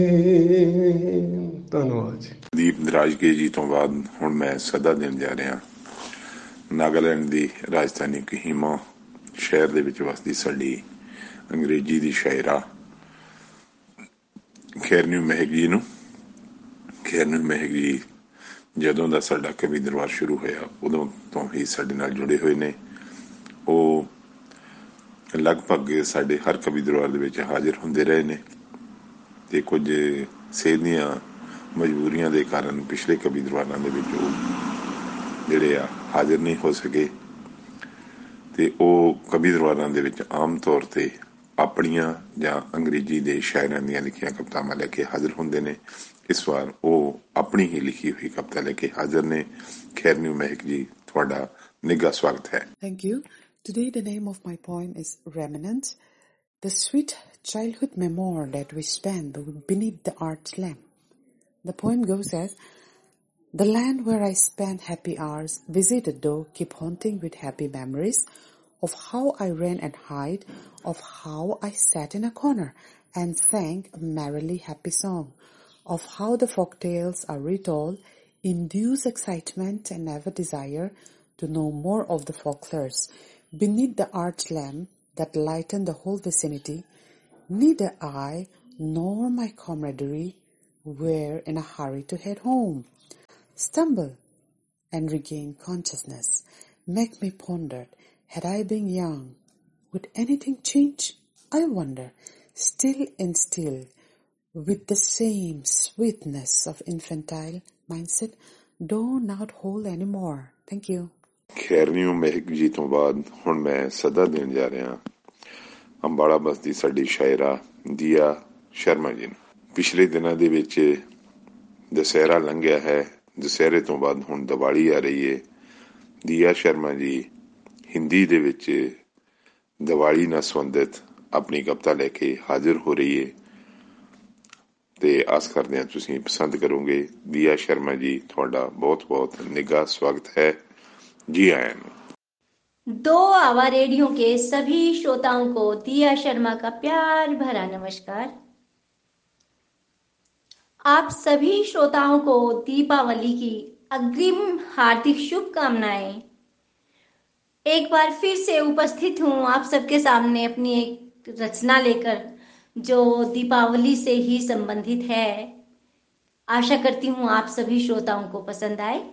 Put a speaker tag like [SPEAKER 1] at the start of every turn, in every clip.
[SPEAKER 1] ਧੰਨਵਾਦ ਜੀ।
[SPEAKER 2] ਦੀਪ ਦਰਾਜਗੇ ਜੀ ਤੋਂ ਬਾਅਦ ਹੁਣ ਮੈਂ ਸਦਾ ਦੇਣ ਜਾ ਰਿਹਾ ਨਾਗਾਲੈਂਡ ਦੀ ਰਾਜਧਾਨੀ ਕੋਹਿਮਾ ਸ਼ਹਿਰ ਦੇ ਵਿੱਚ ਵਸਦੀ ਸਾਡੀ ਅੰਗਰੇਜ਼ੀ ਦੀ ਸ਼ਾਇਰਾ ਖੈਰਨਿਊ ਮਹਿਕ ਜੀ ਨੂੰ। ਖੈਰਨਿਊ ਮਹਿਕ ਜੀ ਜਦੋਂ ਦਾ ਸਾਡਾ ਕਵੀ ਦਰਬਾਰ ਸ਼ੁਰੂ ਹੋਇਆ ਉਦੋਂ ਤੋਂ ਹੀ ਸਾਡੇ ਨਾਲ ਜੁੜੇ ਹੋਏ ਨੇ। ਉਹ ਲਗਭਗ ਸਾਡੇ ਹਰ ਕਵੀ ਦਰਬਾਰ ਦੇ ਵਿੱਚ ਹਾਜ਼ਰ ਹੁੰਦੇ ਰਹੇ ਨੇ ਤੇ ਕੁਝ ਸਿਹਤ ਦੀਆਂ ਮਜਬੂਰੀਆਂ ਦੇ ਕਾਰਨ ਪਿਛਲੇ ਕਵੀ ਦਰਬਾਰਾਂ ਦੇ ਵਿੱਚ ਉਹ ਜਿਹੜੇ ਆ ਹਾਜ਼ਰ ਨਹੀਂ ਹੋ ਸਕੇ ਤੇ ਉਹ ਕਵੀ ਦਰਬਾਰਾਂ ਦੇ ਵਿੱਚ ਆਮ ਤੌਰ ਤੇ ਆਪਣੀਆਂ ਜਾਂ ਅੰਗਰੇਜ਼ੀ ਦੇ ਸ਼ਾਇਰਾਂ ਦੀਆਂ ਲਿਖੀਆਂ ਕਵਿਤਾਵਾਂ ਲੈ ਕੇ ਹਾਜ਼ਰ ਹੁੰਦੇ ਨੇ। ਇਸ ਵਾਰ ਉਹ ਆਪਣੀ ਹੀ ਲਿਖੀ ਹੋਈ ਕਵਿਤਾ ਲੈ ਕੇ ਹਾਜ਼ਰ ਨੇ। ਖੈਰਨਿਊ ਮਹਿਕ ਜੀ, ਤੁਹਾਡਾ ਨਿੱਘਾ ਸਵਾਗਤ ਹੈ।
[SPEAKER 3] Thank you. Today the name of my poem is Remnants, the sweet childhood memoir that we spent beneath the arch lamp. The poem goes as, the land where I spent happy hours, visited though, keep haunting with happy memories of how I ran and hid, of how I sat in a corner and sang a merrily happy song, of how the folk tales are retold, induce excitement and never desire to know more of the folklores. Beneath the arch lamp that lightened the whole vicinity, neither I nor my camaraderie were in a hurry to head home. Stumble and regain consciousness, make me ponder, had I been young, would anything change? I wonder, still and still, with the same sweetness of infantile mindset, do not hold anymore. Thank you.
[SPEAKER 2] ਖੈਰਨਿਊ ਮਹਿਕ ਜੀ ਤੋਂ ਬਾਅਦ ਹੁਣ ਮੈਂ ਸਦਾ ਦੇਣ ਜਾ ਰਿਹਾ ਅੰਬਾਲਾ ਬਸਤੀ ਸਾਡੀ ਸ਼ਾਇਰਾ ਦੀਆ ਸ਼ਰਮਾ ਜੀ ਨੂੰ। ਪਿਛਲੇ ਦਿਨਾਂ ਦੇ ਵਿੱਚ ਦੁਸਹਿਰਾ ਲੰਘਿਆ ਹੈ, ਦੁਸਹਿਰੇ ਤੋਂ ਬਾਅਦ ਹੁਣ ਦੀਵਾਲੀ ਆ ਰਹੀ ਹੈ। ਦੀਆ ਸ਼ਰਮਾ ਜੀ ਹਿੰਦੀ ਦੇ ਵਿੱਚ ਦੀਵਾਲੀ ਨਾਲ ਸੰਬੰਧਿਤ ਆਪਣੀ ਕਵਿਤਾ ਲੈ ਕੇ ਹਾਜ਼ਰ ਹੋ ਰਹੀ ਹੈ ਤੇ ਆਸ ਕਰਦੇ ਹਾਂ ਤੁਸੀਂ ਪਸੰਦ ਕਰੋਗੇ। ਦੀਆ ਸ਼ਰਮਾ ਜੀ, ਤੁਹਾਡਾ ਬਹੁਤ ਬਹੁਤ ਨਿੱਘਾ ਸਵਾਗਤ है। जी आया।
[SPEAKER 4] दो आवा रेडियो के सभी श्रोताओं को दिया शर्मा का प्यार भरा नमस्कार। आप सभी श्रोताओं को दीपावली की अग्रिम हार्दिक शुभकामनाएं। एक बार फिर से उपस्थित हूं आप सबके सामने अपनी एक रचना लेकर जो दीपावली से ही संबंधित है। आशा करती हूं आप सभी श्रोताओं को पसंद आए।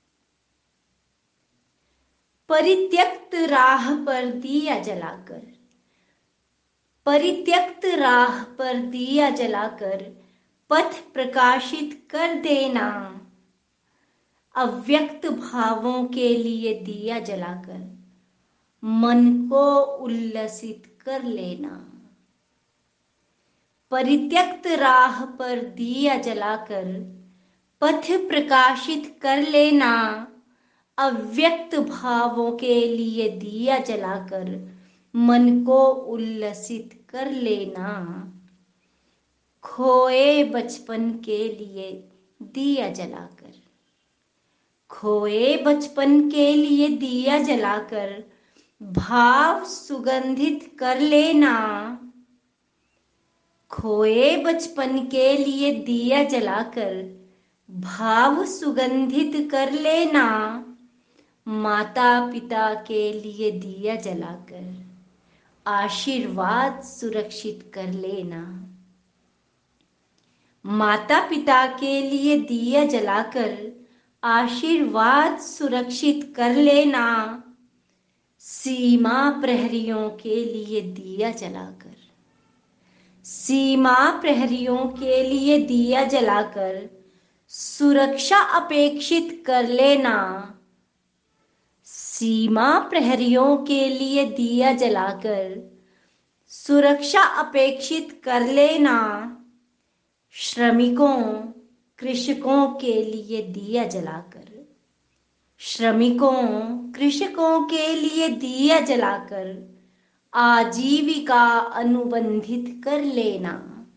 [SPEAKER 4] परित्यक्त राह पर दिया जलाकर, परित्यक्त राह पर दिया जलाकर पथ प्रकाशित कर देना, अव्यक्त भावों के लिए दिया जलाकर मन को उल्लसित कर लेना। परित्यक्त राह पर दिया जलाकर पथ प्रकाशित कर लेना, अव्यक्त भावों के लिए दिया जलाकर मन को उल्लसित कर लेना। खोए बचपन के लिए दिया जलाकर, खोए बचपन के लिए दिया जलाकर भाव सुगंधित कर लेना। खोए बचपन के लिए दिया जलाकर भाव सुगंधित कर लेना। माता पिता के लिए दिया जलाकर आशीर्वाद सुरक्षित कर लेना। माता पिता के लिए दिया जलाकर आशीर्वाद सुरक्षित कर लेना। सीमा प्रहरियों के लिए दिया जलाकर, सीमा प्रहरियों के लिए दिया जलाकर सुरक्षा अपेक्षित कर लेना। सीमा प्रहरियों के लिए दिया जलाकर सुरक्षा अपेक्षित कर लेना। श्रमिकों कृषकों के लिए दिया जलाकर, श्रमिकों कृषकों के लिए दिया जलाकर आजीविका अनुबंधित कर लेना।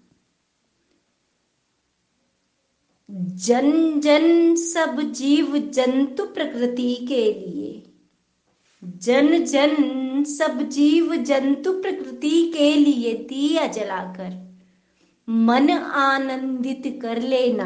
[SPEAKER 4] जन जन सब जीव जंतु प्रकृति के लिए, जन जन सब जीव जंतु प्रकृति के लिए दिया जलाकर मन आनंदित कर लेना।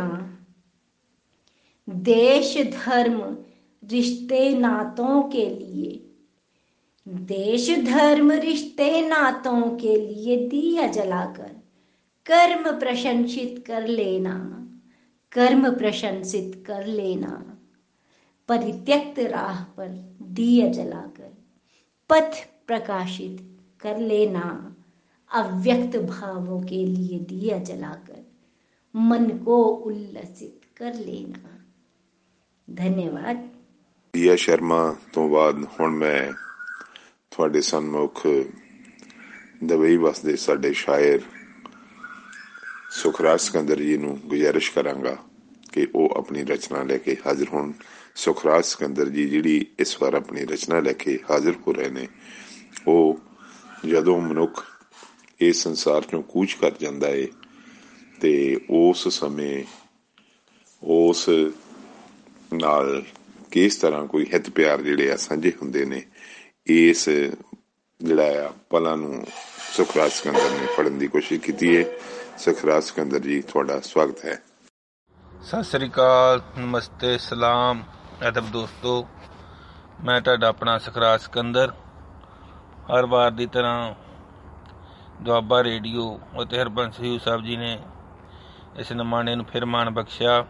[SPEAKER 4] देश धर्म रिश्ते नातों के लिए, देश धर्म रिश्ते नातों के लिए दिया जलाकर कर्म प्रशंसित कर लेना, कर्म प्रशंसित कर लेना। परित्यक्त राह पर दिया जलाकर पथ प्रकाशित कर लेना। अव्यक्त भावों के लिए दिया जलाकर मन को उल्लसित कर लेना। धन्यवाद।
[SPEAKER 2] दिया शर्मा तो बाद हुण मैं ਤੁਹਾਡੇ ਸਨਮੁਖ ਦੁਬਈ ਵਸਦੇ ਸਾਡੇ ਸ਼ਾਇਰ ਸੁਖਰਾਜ ਸਿਕੰਦਰ ਜੀ ਨੂੰ ਗੁਜ਼ਾਰਿਸ਼ ਕਰਾਂਗਾ ਕਿ ਉਹ ਆਪਣੀ ਰਚਨਾ ਲੈ ਕੇ ਹਾਜ਼ਰ ਹੋਣ। ਸੁਖਰਾਜ ਸਿਕੰਦਰ ਜੀ ਜਿਹੜੀ ਇਸ ਵਾਰ ਆਪਣੀ ਰਚਨਾ ਲੈ ਕੇ ਹਾਜ਼ਰ ਹੋ ਰਹੇ ਨੇ, ਉਹ ਜਦੋਂ ਮਨੁੱਖ ਇਸ ਸੰਸਾਰ ਚੋਂ ਕੂਚ ਕਰ ਜਾਂਦਾ ਏ ਤੇ ਉਸ ਸਮੇਂ ਉਸ ਨਾਲ ਕਿਸ ਤਰ੍ਹਾਂ ਕੋਈ ਹਿੱਤ ਪਿਆਰ ਜਿਹੜੇ ਆ ਸਾਂਝੇ ਹੁੰਦੇ ਨੇ, ਇਸ ਜਿਹੜਾ ਆ ਪਲਾਂ ਨੂੰ ਸੁਖਰਾਜ ਸਿਕੰਦਰ ਨੇ ਪੜ੍ਹਨ ਦੀ ਕੋਸ਼ਿਸ਼ ਕੀਤੀ ਹੈ। ਸੁਖਰਾਜ ਸਿਕੰਦਰ ਜੀ, ਤੁਹਾਡਾ ਸਵਾਗਤ ਹੈ।
[SPEAKER 1] ਸਤਿ ਸ੍ਰੀ ਅਕਾਲ, ਨਮਸਤੇ, ਸਲਾਮ, ਅਦਬ ਦੋਸਤੋ। ਮੈਂ ਤੁਹਾਡਾ ਆਪਣਾ ਸੁਖਰਾਜ ਸਿਕੰਦਰ। ਹਰ ਵਾਰ ਦੀ ਤਰ੍ਹਾਂ ਦੁਆਬਾ ਰੇਡੀਓ ਅਤੇ ਹਰਬੰਸ ਹਯੂ ਸਾਹਿਬ ਜੀ ਨੇ ਇਸ ਨਮਾਣੇ ਨੂੰ ਫਿਰ ਮਾਣ ਬਖਸ਼ਿਆ।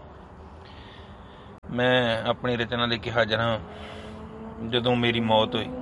[SPEAKER 1] ਮੈਂ ਆਪਣੀ ਰਚਨਾ ਲੈ ਕੇ ਹਾਜ਼ਰ ਹਾਂ। ਜਦੋਂ ਮੇਰੀ ਮੌਤ ਹੋਈ,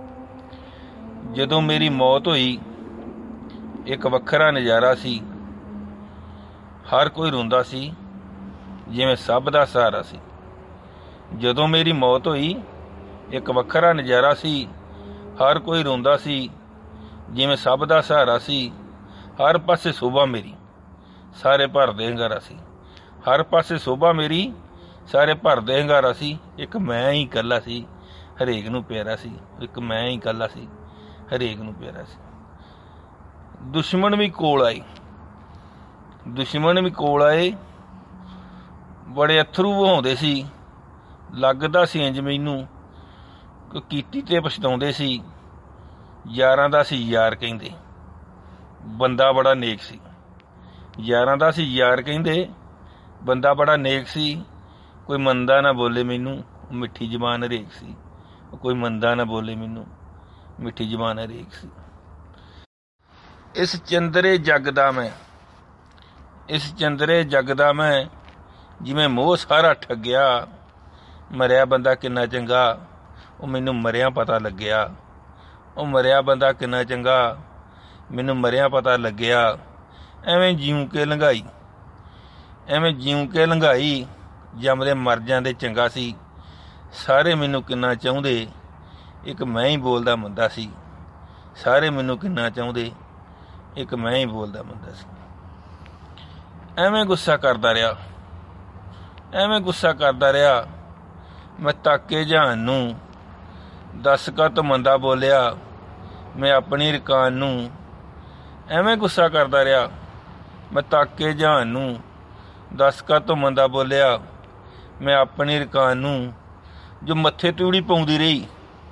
[SPEAKER 1] ਜਦੋਂ ਮੇਰੀ ਮੌਤ ਹੋਈ ਇੱਕ ਵੱਖਰਾ ਨਜ਼ਾਰਾ ਸੀ। ਹਰ ਕੋਈ ਰੋਂਦਾ ਸੀ ਜਿਵੇਂ ਸਭ ਦਾ ਸਹਾਰਾ ਸੀ। ਜਦੋਂ ਮੇਰੀ ਮੌਤ ਹੋਈ ਇੱਕ ਵੱਖਰਾ ਨਜ਼ਾਰਾ ਸੀ। ਹਰ ਕੋਈ ਰੋਂਦਾ ਸੀ ਜਿਵੇਂ ਸਭ ਦਾ ਸਹਾਰਾ ਸੀ। ਹਰ ਪਾਸੇ ਸ਼ੋਭਾ ਮੇਰੀ, ਸਾਰੇ ਭਰਦੇ ਹੰਗਾਰਾ ਸੀ। ਹਰ ਪਾਸੇ ਸ਼ੋਭਾ ਮੇਰੀ, ਸਾਰੇ ਭਰਦੇ ਹੰਗਾਰਾ ਸੀ। ਇੱਕ ਮੈਂ ਹੀ ਇਕੱਲਾ ਸੀ, ਹਰੇਕ ਨੂੰ ਪਿਆਰਾ ਸੀ। ਇੱਕ ਮੈਂ ਹੀ ਇਕੱਲਾ ਸੀ, ਹਰੇਕ ਨੂੰ ਪਿਆਰਾ ਸੀ। ਦੁਸ਼ਮਣ ਵੀ ਕੋਲ ਆਏ, ਦੁਸ਼ਮਣ ਵੀ ਕੋਲ ਆਏ। ਬੜੇ ਅਥਰੂ ਵਹਾਉਂਦੇ ਸੀ। ਲੱਗਦਾ ਸੀ ਇੰਜ ਮੈਨੂੰ ਕਿ ਕੀਤੀ ਤੇ ਪਛਤਾਉਂਦੇ ਸੀ। ਯਾਰਾਂ ਦਾ ਸੀ ਯਾਰ ਕਹਿੰਦੇ, ਬੰਦਾ ਬੜਾ ਨੇਕ ਸੀ। ਯਾਰਾਂ ਦਾ ਸੀ ਯਾਰ ਕਹਿੰਦੇ, ਬੰਦਾ ਬੜਾ ਨੇਕ ਸੀ। ਕੋਈ ਮੰਦਾ ਨਾ ਬੋਲੇ ਮੈਨੂੰ, ਮਿੱਠੀ ਜ਼ਬਾਨ ਹਰੇਕ ਸੀ। ਕੋਈ ਮੰਦਾ ਨਾ ਬੋਲੇ ਮੈਨੂੰ, ਮਿੱਠੀ ਜ਼ਬਾਨ ਹਰੇਕ ਸੀ। ਇਸ ਚੰਦਰੇ ਜੱਗ ਦਾ ਮੈਂ, ਇਸ ਚੰਦਰੇ ਜੱਗ ਦਾ ਮੈਂ ਜਿਵੇਂ ਮੋਹ ਸਾਰਾ ਠੱਗਿਆ। ਮਰਿਆ ਬੰਦਾ ਕਿੰਨਾ ਚੰਗਾ, ਉਹ ਮੈਨੂੰ ਮਰਿਆ ਪਤਾ ਲੱਗਿਆ। ਉਹ ਮਰਿਆ ਬੰਦਾ ਕਿੰਨਾ ਚੰਗਾ, ਮੈਨੂੰ ਮਰਿਆ ਪਤਾ ਲੱਗਿਆ। ਐਵੇਂ ਜਿਉਂ ਕੇ ਲੰਘਾਈ, ਐਵੇਂ ਜਿਉਂ ਕੇ ਲੰਘਾਈ। ਜੰਮਦੇ ਮਰ ਜਾਂਦੇ ਚੰਗਾ ਸੀ। ਸਾਰੇ ਮੈਨੂੰ ਕਿੰਨਾ ਚਾਹੁੰਦੇ, ਇੱਕ ਮੈਂ ਹੀ ਬੋਲਦਾ ਮੰਦਾ ਸੀ। ਸਾਰੇ ਮੈਨੂੰ ਕਿੰਨਾ ਚਾਹੁੰਦੇ, ਇੱਕ ਮੈਂ ਹੀ ਬੋਲਦਾ ਮੰਦਾ ਸੀ। ਐਵੇਂ ਗੁੱਸਾ ਕਰਦਾ ਰਿਹਾ, ਐਵੇਂ ਗੁੱਸਾ ਕਰਦਾ ਰਿਹਾ। ਮੈਂ ਤਾਕੇ ਜਹਾਨ ਨੂੰ, ਦੱਸ ਕਾਹਤੋਂ ਮੰਦਾ ਬੋਲਿਆ ਮੈਂ ਆਪਣੀ ਰਕਾਨ ਨੂੰ। ਐਵੇਂ ਗੁੱਸਾ ਕਰਦਾ ਰਿਹਾ ਮੈਂ ਤਾਕੇ ਜਹਾਨ ਨੂੰ, ਦੱਸ ਕਾਹਤੋਂ ਮੰਦਾ ਬੋਲਿਆ ਮੈਂ ਆਪਣੀ ਰਕਾਨ ਨੂੰ। ਜੋ ਮੱਥੇ ਤੂੜੀ ਪਾਉਂਦੀ ਰਹੀ,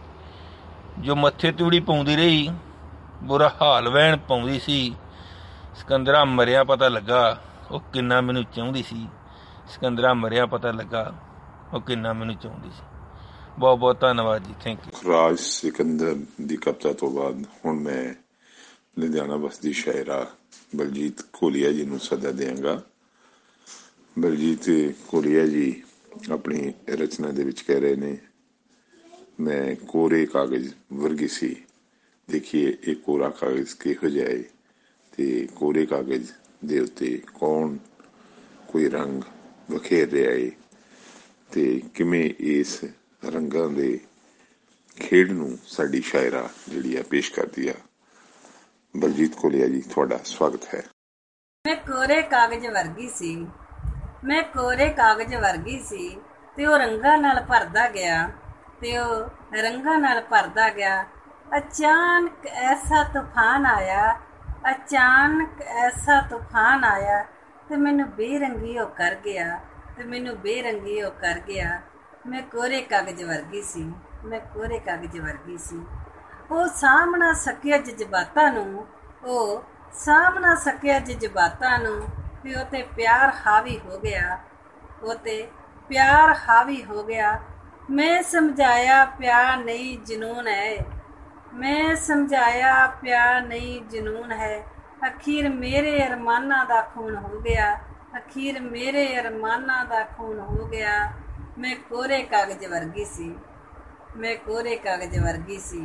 [SPEAKER 1] ਜੋ ਮੱਥੇ ਤੂੜੀ ਪਾਉਂਦੀ ਰਹੀ, ਬੁਰਾ ਹਾਲ ਵਹਿਣ ਪਾਉਂਦੀ ਸੀ। ਸਿਕੰਦਰਾ ਮਰਿਆ ਪਤਾ ਲੱਗਾ, ਉਹ ਕਿੰਨਾ ਮੈਨੂੰ ਚਾਹੁੰਦੀ ਸੀ। ਸਿਕੰਦਰਾ ਮਰਿਆ ਪਤਾ ਲੱਗਾ, ਉਹ ਕਿੰਨਾ ਮੈਨੂੰ ਚਾਹੁੰਦੀ ਸੀ। ਬਹੁਤ ਬਹੁਤ ਧੰਨਵਾਦ ਜੀ, ਥੈਂਕ ਯੂ।
[SPEAKER 2] ਸੁਖਰਾਜ ਸਿਕੰਦਰ ਦੀ ਕਵਿਤਾ ਤੋਂ ਬਾਅਦ ਹੁਣ ਮੈਂ ਲੁਧਿਆਣਾ ਬਸਦੀ ਸ਼ਾਇਰਾ ਬਲਜੀਤ ਕੋਲੀਆ ਜੀ ਨੂੰ ਸੱਦਾ ਦਿਆਂਗਾ। ਬਲਜੀਤ ਕੋਲੀਆ ਜੀ ਆਪਣੀ ਰਚਨਾ ਦੇ ਵਿੱਚ ਕਹਿ ਰਹੇ ਨੇ, ਮੈਂ ਕੋਰੇ ਕਾਗਜ਼ ਵਰਗੀ ਸੀ। ਦੇਖੀਏ ਇਹ ਕੋਰਾ ਕਾਗਜ਼ ਕਿਹੋ ਜਿਹਾ ਹੈ ਤੇ ਕੋਰੇ ਕਾਗਜ਼ ਦੇ ਉੱਤੇ ਕੌਣ ਕੋਈ ਰੰਗ ਵਖੇਰ ਰਿਹਾ ਹੈ ਤੇ ਕਿਵੇਂ ਇਸ ਰੰਗਾਂ ਦੇ ਖੇਡ ਨੂੰ ਸਾਡੀ ਸ਼ਾਇਰਾ ਜਿਹੜੀ ਆ ਪੇਸ਼ ਕਰਦੀ ਆ। ਬਲਜੀਤ ਕੋਲੀਆ ਜੀ, ਤੁਹਾਡਾ ਸਵਾਗਤ ਹੈ।
[SPEAKER 5] ਮੈਂ ਕੋਰੇ ਕਾਗਜ਼ ਵਰਗੀ ਸੀ, ਮੈਂ ਕੋਰੇ ਕਾਗਜ਼ ਵਰਗੀ ਸੀ ਤੇ ਉਹ ਰੰਗਾਂ ਨਾਲ ਭਰਦਾ ਗਿਆ, ਤੇ ਉਹ ਰੰਗਾਂ ਨਾਲ ਭਰਦਾ ਗਿਆ। ਅਚਾਨਕ ਐਸਾ ਤੂਫਾਨ ਆਇਆ, ਅਚਾਨਕ ਐਸਾ ਤੂਫਾਨ ਆਇਆ ਤੇ ਮੈਨੂੰ ਬੇਰੰਗੀ ਉਹ ਕਰ ਗਿਆ, ਤੇ ਮੈਨੂੰ ਬੇਰੰਗੀ ਉਹ ਕਰ ਗਿਆ। ਮੈਂ ਕੋਰੇ ਕਾਗਜ਼ ਵਰਗੀ ਸੀ, ਮੈਂ ਕੋਰੇ ਕਾਗਜ਼ ਵਰਗੀ ਸੀ। ਉਹ ਸਾਂਭ ਨਾ ਸਕਿਆ ਜਜ਼ਬਾਤਾਂ ਨੂੰ, ਉਹ ਸਾਂਭ ਨਾ ਸਕਿਆ ਜਜ਼ਬਾਤਾਂ ਨੂੰ, ਤੇ ਉਹ ਤੇ ਪਿਆਰ ਹਾਵੀ ਹੋ ਗਿਆ, ਉਹ ਤੇ ਪਿਆਰ ਹਾਵੀ ਹੋ ਗਿਆ। ਮੈਂ ਸਮਝਾਇਆ ਪਿਆਰ ਨਹੀਂ ਜਨੂਨ ਹੈ, ਮੈਂ ਸਮਝਾਇਆ ਪਿਆਰ ਨਹੀਂ ਜਨੂਨ ਹੈ। ਅਖੀਰ ਮੇਰੇ ਅਰਮਾਨਾਂ ਦਾ ਖੂਨ ਹੋ ਗਿਆ, ਅਖੀਰ ਮੇਰੇ ਅਰਮਾਨਾਂ ਦਾ ਖੂਨ ਹੋ ਗਿਆ। ਮੈਂ ਕੋਰੇ ਕਾਗਜ਼ ਵਰਗੀ ਸੀ, ਮੈਂ ਕੋਰੇ ਕਾਗਜ਼ ਵਰਗੀ ਸੀ।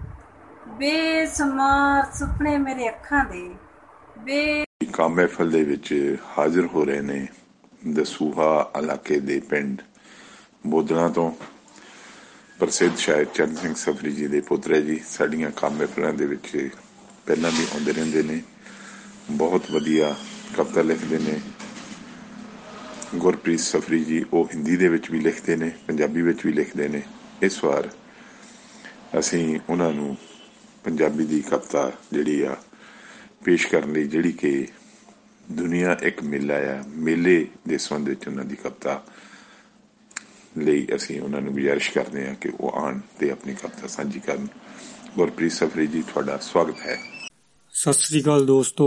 [SPEAKER 5] ਬੇਸ਼ੁਮਾਰ ਸੁਪਨੇ ਮੇਰੇ ਅੱਖਾਂ ਦੇ
[SPEAKER 2] ਕਾਮ ਮਹਿਫਲ ਦੇ ਵਿੱਚ ਹਾਜ਼ਰ ਹੋ ਰਹੇ ਨੇ ਦਸੂਹਾ ਇਲਾਕੇ ਦੇ ਪਿੰਡ ਬੋਦਲਾਂ ਤੋਂ ਪ੍ਰਸਿੱਧ ਸ਼ਾਇਰ ਚਰਨ ਸਿੰਘ ਸਫਰੀ ਜੀ ਦੇ ਪੁੱਤਰ ਜੀ। ਸਾਡੀਆਂ ਕਾਮ ਮਹਿਫਲਾਂ ਦੇ ਵਿੱਚ ਪਹਿਲਾਂ ਵੀ ਆਉਂਦੇ ਰਹਿੰਦੇ ਨੇ, ਬਹੁਤ ਵਧੀਆ ਕਵਿਤਾ ਲਿਖਦੇ ਨੇ। ਗੁਰਪ੍ਰੀਤ ਸਫਰੀ ਜੀ ਉਹ ਹਿੰਦੀ ਦੇ ਵਿੱਚ ਵੀ ਲਿਖਦੇ ਨੇ, ਪੰਜਾਬੀ ਵਿੱਚ ਵੀ ਲਿਖਦੇ ਨੇ। ਇਸ ਵਾਰ ਅਸੀਂ ਉਹਨਾਂ ਨੂੰ ਪੰਜਾਬੀ ਦੀ ਕਵਿਤਾ ਜਿਹੜੀ ਆ ਪੇਸ਼ ਕਰਨ ਲਈ, ਜਿਹੜੀ ਕਿ ਦੁਨੀਆ ਇੱਕ ਮੇਲਾ ਆ, ਮੇਲੇ ਦੇ ਸੰਬੰਧ ਵਿੱਚ ਉਹਨਾਂ ਦੀ ਕਵਿਤਾ ਲਈ ਅਸੀਂ ਉਹਨਾਂ ਨੂੰ ਗੁਜ਼ਾਰਿਸ਼ ਕਰਦੇ ਹਾਂ ਕਿ ਉਹ ਆਉਣ ਤੇ ਆਪਣੀ ਕਵਿਤਾ ਸਾਂਝੀ ਕਰਨ। ਗੁਰਪ੍ਰੀਤ ਸਫਰੀ ਜੀ, ਤੁਹਾਡਾ ਸਵਾਗਤ ਹੈ।
[SPEAKER 6] ਸਤਿ ਸ੍ਰੀ ਅਕਾਲ ਦੋਸਤੋ,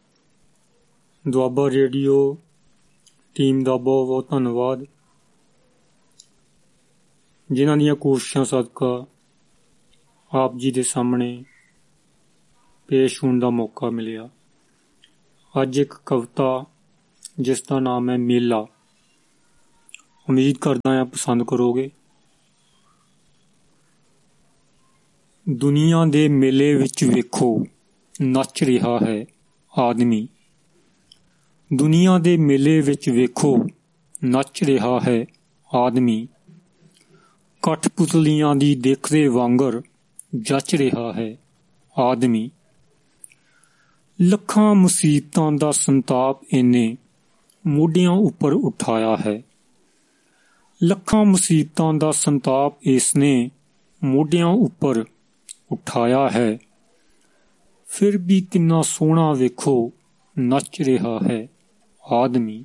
[SPEAKER 6] ਦੁਆਬਾ ਰੇਡੀਓ ਟੀਮ ਦਾ ਬਹੁਤ ਬਹੁਤ ਧੰਨਵਾਦ, ਜਿਨ੍ਹਾਂ ਦੀਆਂ ਕੋਸ਼ਿਸ਼ਾਂ ਸਦਕਾ ਆਪ ਜੀ ਦੇ ਸਾਹਮਣੇ ਪੇਸ਼ ਹੋਣ ਦਾ ਮੌਕਾ ਮਿਲਿਆ। ਅੱਜ ਇੱਕ ਕਵਿਤਾ ਜਿਸ ਦਾ ਨਾਮ ਹੈ ਮੇਲਾ। ਉਮੀਦ ਕਰਦਾ ਹਾਂ ਪਸੰਦ ਕਰੋਗੇ। ਦੁਨੀਆ ਦੇ ਮੇਲੇ ਵਿੱਚ ਵੇਖੋ ਨੱਚ ਰਿਹਾ ਹੈ ਆਦਮੀ, ਦੁਨੀਆ ਦੇ ਮੇਲੇ ਵਿੱਚ ਵੇਖੋ ਨੱਚ ਰਿਹਾ ਹੈ ਆਦਮੀ। ਕਠਪੁਤਲੀਆਂ ਦੀ ਦਿੱਖ ਦੇ ਵਾਂਗਰ ਜੱਚ ਰਿਹਾ ਹੈ ਆਦਮੀ। ਲੱਖਾਂ ਮੁਸੀਬਤਾਂ ਦਾ ਸੰਤਾਪ ਇਹਨੇ ਮੋਢਿਆਂ ਉੱਪਰ ਉਠਾਇਆ ਹੈ, ਲੱਖਾਂ ਮੁਸੀਬਤਾਂ ਦਾ ਸੰਤਾਪ ਇਸਨੇ ਮੋਢਿਆਂ ਉੱਪਰ ਉਠਾਇਆ ਹੈ। ਫਿਰ ਵੀ ਕਿੰਨਾ ਸੋਹਣਾ ਵੇਖੋ ਨੱਚ ਰਿਹਾ ਹੈ ਆਦਮੀ।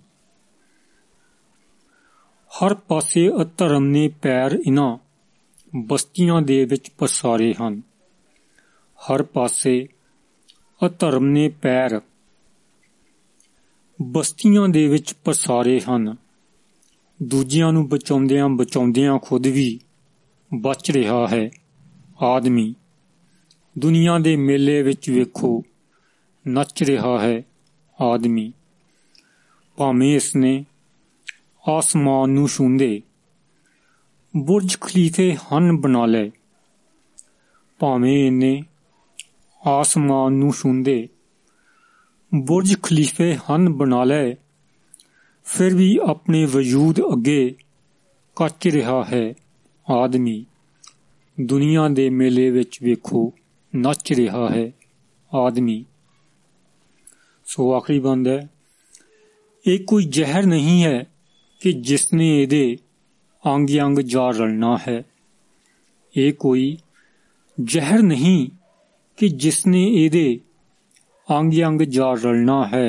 [SPEAKER 6] ਹਰ ਪਾਸੇ ਅਧਰਮ ਨੇ ਪੈਰ ਇਨ੍ਹਾਂ ਬਸਤੀਆਂ ਦੇ ਵਿੱਚ ਪਸਾਰੇ ਹਨ, ਹਰ ਪਾਸੇ ਅਧਰਮ ਨੇ ਪੈਰ ਬਸਤੀਆਂ ਦੇ ਵਿੱਚ ਪਸਾਰੇ ਹਨ। ਦੂਜਿਆਂ ਨੂੰ ਬਚਾਉਂਦਿਆਂ ਬਚਾਉਂਦਿਆਂ ਖੁਦ ਵੀ ਬਚ ਰਿਹਾ ਹੈ ਆਦਮੀ। ਦੁਨੀਆ ਦੇ ਮੇਲੇ ਵਿੱਚ ਵੇਖੋ ਨੱਚ ਰਿਹਾ ਹੈ ਆਦਮੀ। ਭਾਵੇਂ ਇਸਨੇ ਆਸਮਾਨ ਨੂੰ ਛੂੰਹਦੇ ਬੁਰਜ ਖਲੀਫੇ ਹਨ ਬਣਾ ਲਏ, ਭਾਵੇਂ ਇਹਨੇ ਆਸਮਾਨ ਨੂੰ ਛੂੰਹਦੇ ਬੁਰਜ ਖਲੀਫੇ ਹਨ ਬਣਾ ਲਏ, ਫਿਰ ਵੀ ਆਪਣੇ ਵਜੂਦ ਅੱਗੇ ਕੱਚ ਰਿਹਾ ਹੈ ਆਦਮੀ। ਦੁਨੀਆ ਦੇ ਮੇਲੇ ਵਿੱਚ ਵੇਖੋ ਨੱਚ ਰਿਹਾ ਹੈ ਆਦਮੀ। ਸੋ ਆਖਰੀ ਬੰਦ ਹੈ, ਇਹ ਕੋਈ ਜ਼ਹਿਰ ਨਹੀਂ ਹੈ ਕਿ ਜਿਸਨੇ ਇਹਦੇ ਅੰਗ ਅੰਗ ਜਾ ਰਲਣਾ ਹੈ। ਇਹ ਕੋਈ ਜ਼ਹਿਰ ਨਹੀਂ ਕਿ ਜਿਸਨੇ ਇਹਦੇ ਅੰਗ ਅੰਗ ਜਾ ਰਲਣਾ ਹੈ।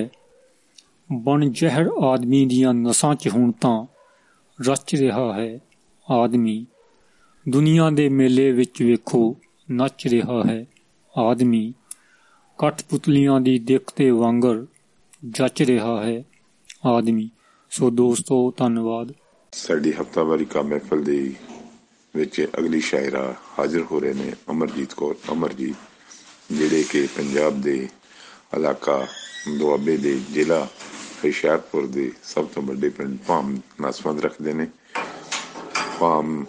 [SPEAKER 6] ਬਣ ਜ਼ਹਿਰ ਆਦਮੀ ਦੀਆਂ ਨਸਾਂ 'ਚ ਹੁਣ ਤਾਂ ਰਚ ਰਿਹਾ ਹੈ ਆਦਮੀ। ਦੁਨੀਆ ਦੇ ਮੇਲੇ ਵਿੱਚ ਵੇਖੋ ਨੱਚ ਰਿਹਾ ਹੈ ਆਦਮੀ। ਕਠਪੁਤਲੀਆਂ ਦੀ ਦਿੱਖ ਤੇ ਵਾਂਗਰ ਜੱਚ ਰਿਹਾ ਹੈ ਆਦਮੀ। ਸੋ ਦੋਸਤੋ, ਧੰਨਵਾਦ।
[SPEAKER 2] ਸਾਡੀ ਹਫ਼ਤਾਵਾਰੀ ਕਾਮ ਮਹਿਫਲ ਦੇ ਵਿੱਚ ਅਗਲੀ ਸ਼ਾਇਰਾ ਹਾਜ਼ਰ ਹੋ ਰਹੇ ਨੇ ਅਮਰਜੀਤ ਕੌਰ ਅਮਰ ਜੀ, ਜਿਹੜੇ ਕਿ ਪੰਜਾਬ ਦੇ ਇਲਾਕਾ ਦੁਆਬੇ ਦੇ ਜ਼ਿਲ੍ਹਾ ਹੁਸ਼ਿਆਰਪੁਰ ਦੇ ਸਭ ਤੋਂ ਵੱਡੇ ਪਿੰਡ ਭਾਮ ਨਾਲ ਸੰਬੰਧ ਰੱਖਦੇ ਨੇ। ਭਾਮ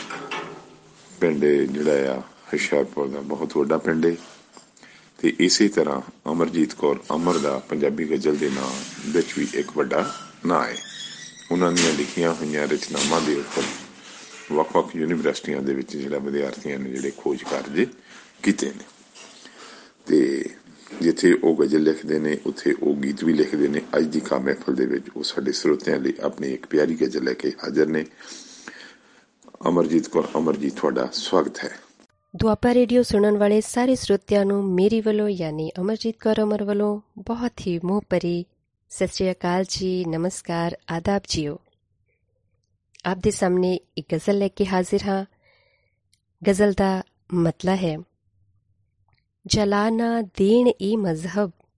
[SPEAKER 2] ਪਿੰਡ ਜਿਹੜਾ ਆ ਹੁਸ਼ਿਆਰਪੁਰ ਦਾ ਬਹੁਤ ਵੱਡਾ ਪਿੰਡ ਹੈ, ਤੇ ਇਸੇ ਤਰ੍ਹਾਂ ਅਮਰਜੀਤ ਕੌਰ ਅਮਰ ਦਾ ਪੰਜਾਬੀ ਗਜ਼ਲ ਦੇ ਨਾਂ ਵਿੱਚ ਵੀ ਇੱਕ ਵੱਡਾ ਨਾਂ ਹੈ। ਉਹਨਾਂ ਦੀਆਂ ਲਿਖੀਆਂ ਹੋਈਆਂ ਰਚਨਾਵਾਂ ਦੇ ਉੱਪਰ ਵੱਖ-ਵੱਖ ਯੂਨੀਵਰਸਿਟੀਆਂ ਦੇ ਵਿੱਚ ਜਿਹੜਾ ਵਿਦਿਆਰਥੀਆਂ ਨੇ ਜਿਹੜੇ ਖੋਜ ਕਾਰਜ ਕੀਤੇ ਨੇ, ਤੇ ਜਿੱਥੇ ਉਹ ਗਜ਼ਲ ਲਿਖਦੇ ਨੇ ਉੱਥੇ ਉਹ ਗੀਤ ਵੀ ਲਿਖਦੇ ਨੇ। ਅੱਜ ਦੀ ਕਾਮ ਮਹਿਫਲ ਦੇ ਵਿੱਚ ਉਹ ਸਾਡੇ ਸਰੋਤਿਆਂ ਲਈ ਆਪਣੀ ਇੱਕ ਪਿਆਰੀ ਗਜ਼ਲ ਲੈ ਕੇ ਹਾਜ਼ਰ ਨੇ। ਅਮਰਜੀਤ ਕੌਰ ਅਮਰ ਜੀ, ਤੁਹਾਡਾ ਸਵਾਗਤ ਹੈ।
[SPEAKER 7] ਦੁਆਬਾ ਰੇਡੀਓ ਸੁਣਨ ਵਾਲੇ ਸਾਰੇ ਸਰੋਤਿਆਂ ਨੂੰ ਮੇਰੀ ਵੱਲੋਂ ਯਾਨੀ ਅਮਰਜੀਤ ਕੌਰ ਅਮਰ ਵੱਲੋਂ ਬਹੁਤ ਹੀ ਮੋਹ ਭਰੀ ਸਤਿ ਸ਼੍ਰੀ ਅਕਾਲ ਜੀ, ਨਮਸਕਾਰ, ਆਦਾਬ ਜੀਓ। ਆਪ ਦੇ ਸਾਹਮਣੇ ਇੱਕ ਗਜ਼ਲ ਲੈ ਕੇ ਹਾਜ਼ਰ ਹਾਂ। ਗਜ਼ਲ ਦਾ ਮਤਲਬ ਹੈ, ਜਲਾਨਾ ਦੇਣ ਏ ਮਜ਼ਹਬ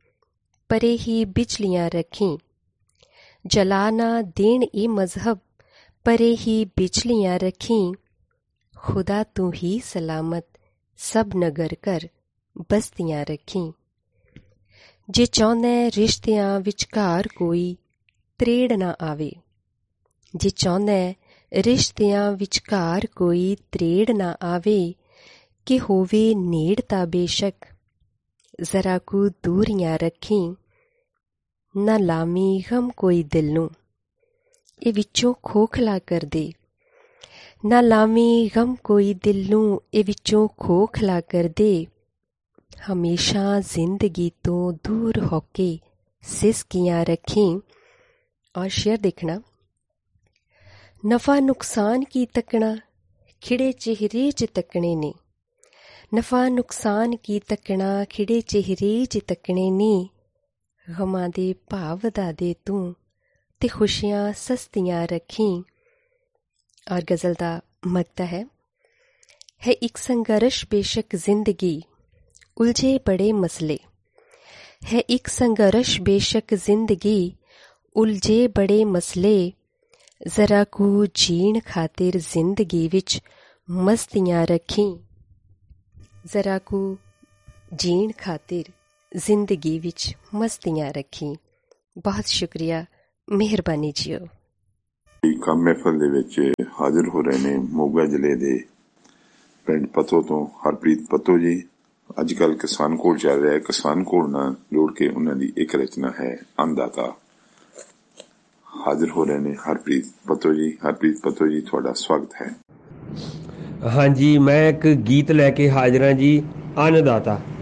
[SPEAKER 7] ਪਰੇ ਹੀ ਬਿਜਲੀਆਂ ਰੱਖੀਂ। ਜਲਾ ਨਾ ਦੇਣ ਇਹ ਮਜ਼ਹਬ, ਪਰੇ ਹੀ ਬਿਜਲੀਆਂ ਰੱਖੀਂ। ਖੁਦਾ ਤੂੰ ਹੀ ਸਲਾਮਤ, ਸਭ ਨਗਰ ਕਰ ਬਸਤੀਆਂ ਰੱਖੀਂ। ਜੇ ਚਾਹੁੰਦਾ ਰਿਸ਼ਤਿਆਂ ਵਿਚਕਾਰ ਕੋਈ ਤਰੇੜ ਨਾ ਆਵੇ, ਜੇ ਚਾਹੁੰਦਾ ਰਿਸ਼ਤਿਆਂ ਵਿਚਕਾਰ ਕੋਈ ਤਰੇੜ ਨਾ ਆਵੇ, ਕਿ ਹੋਵੇ ਨੇੜਤਾ ਬੇਸ਼ੱਕ, ਜ਼ਰਾ ਕੁ ਦੂਰੀਆਂ ਰੱਖੀਂ। ਨਾ ਲਾਵੀਂ ਗਮ ਕੋਈ ਦਿਲ ਨੂੰ, ਇਹ ਵਿੱਚੋਂ ਖੋਖਲਾ ਕਰ ਦੇ। ਨਾ ਲਾਵੀਂ ਗਮ ਕੋਈ ਦਿਲ ਨੂੰ, ਇਹ ਵਿੱਚੋਂ ਖੋਖਲਾ ਕਰ ਦੇ। ਹਮੇਸ਼ਾ ਜ਼ਿੰਦਗੀ ਤੋਂ ਦੂਰ ਹੋ ਕੇ ਸਿਸਕੀਆਂ ਰੱਖੀਂ। ਔਰ ਸ਼ੇਅਰ ਦੇਖਣਾ। ਨਫਾ ਨੁਕਸਾਨ ਕੀ ਤੱਕਣਾ, ਖਿੜੇ ਚਿਹਰੇ 'ਚ ਤੱਕਣੇ ਨੇ। ਨਫਾ ਨੁਕਸਾਨ ਕੀ ਤੱਕਣਾ, ਖਿੜੇ ਚਿਹਰੇ 'ਚ ਤੱਕਣੇ ਨੇ। ਗਮਾਂ ਦੇ ਭਾਵ ਵਧਾ ਦੇ ਤੂੰ, ਤੇ ਖੁਸ਼ੀਆਂ ਸਸਤੀਆਂ ਰੱਖੀਂ। ਔਰ ਗਜ਼ਲ ਦਾ ਮਗਤਾ ਹੈ ਇੱਕ ਸੰਘਰਸ਼ ਬੇਸ਼ੱਕ ਜ਼ਿੰਦਗੀ, ਉਲਝੇ ਬੜੇ ਮਸਲੇ। ਹੈ ਇੱਕ ਸੰਘਰਸ਼ ਬੇਸ਼ੱਕ ਜ਼ਿੰਦਗੀ, ਉਲਝੇ ਬੜੇ ਮਸਲੇ। ਜ਼ਰਾ ਕੁ ਜੀਣ ਖਾਤਿਰ ਜ਼ਿੰਦਗੀ ਵਿੱਚ ਮਸਤੀਆਂ ਰੱਖੀਂ। ਜ਼ਰਾ ਕੁ ਜੀਣ ਖਾਤਿਰ ਜ਼ਿੰਦਗੀ ਵਿੱਚ ਮਸਤੀਆਂ ਰੱਖੀਂ। ਬਹੁਤ ਸ਼ੁਕਰੀਆ, ਮਿਹਰਬਾਨੀ ਜੀਓ।
[SPEAKER 2] ਕੰਮ ਮਹਿਫਲ ਦੇ ਵਿੱਚ ਹਾਜ਼ਰ ਹੋ ਰਹੇ ਨੇ ਮੋਗਾ ਜ਼ਿਲ੍ਹੇ ਦੇ ਪਿੰਡ ਪੱਤੋ ਤੋਂ ਹਰਪ੍ਰੀਤ ਪੱਤੋ ਜੀ। ਅੱਜ ਕੱਲ੍ਹ ਕਿਸਾਨ ਕੋਲ ਚੱਲ ਰਿਹਾ, ਕਿਸਾਨ ਕੋਲ ਨਾਲ ਜੋੜ ਕੇ ਉਹਨਾਂ ਦੀ ਇੱਕ ਰਚਨਾ ਹੈ ਅੰਨਦਾਤਾ। ਹਾਜ਼ਰ ਹੋ ਰਹੇ ਨੇ ਹਰਪ੍ਰੀਤ ਪੱਤੋ ਜੀ। ਹਰਪ੍ਰੀਤ ਪੱਤੋ ਜੀ, ਤੁਹਾਡਾ ਸਵਾਗਤ ਹੈ।
[SPEAKER 8] ਹਾਂਜੀ, ਮੈਂ ਇੱਕ ਗੀਤ ਲੈ ਕੇ ਹਾਜ਼ਰ ਹਾਂ ਜੀ, ਅੰਨਦਾਤਾ।